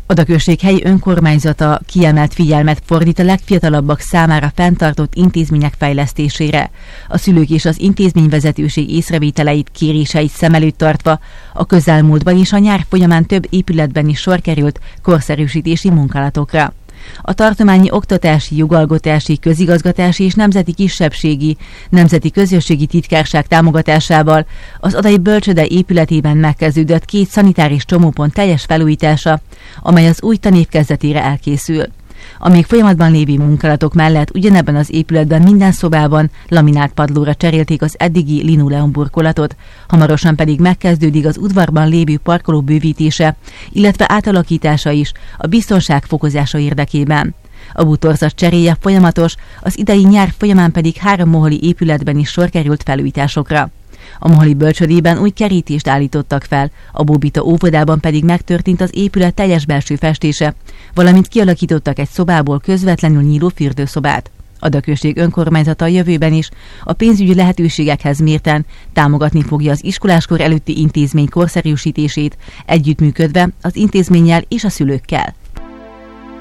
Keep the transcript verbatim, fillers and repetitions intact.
A Dakőség helyi önkormányzata kiemelt figyelmet fordít a legfiatalabbak számára fenntartott intézmények fejlesztésére. A szülők és az intézményvezetőség észrevételeit, kéréseit szem előtt tartva a közelmúltban és a nyár folyamán több épületben is sor került korszerűsítési munkálatokra. A tartományi oktatási, jogalkotási, közigazgatási és nemzeti kisebbségi, nemzeti közösségi titkárság támogatásával az Adai Bölcsőde épületében megkezdődött két szanitáris csomópont teljes felújítása, amely az új tanév kezdetére elkészül. A még folyamatban lévő munkálatok mellett ugyanebben az épületben minden szobában laminált padlóra cserélték az eddigi linoleum burkolatot, hamarosan pedig megkezdődik az udvarban lévő parkoló bővítése, illetve átalakítása is a biztonság fokozása érdekében. A bútorzat cseréje folyamatos, az idei nyár folyamán pedig három moholi épületben is sor került felújításokra. A moholi bölcsődében új kerítést állítottak fel, a Bóbita óvodában pedig megtörtént az épület teljes belső festése, valamint kialakítottak egy szobából közvetlenül nyíló fürdőszobát. A Dakőség önkormányzata a jövőben is a pénzügyi lehetőségekhez mérten támogatni fogja az iskoláskor előtti intézmény korszerűsítését, együttműködve az intézménnyel és a szülőkkel.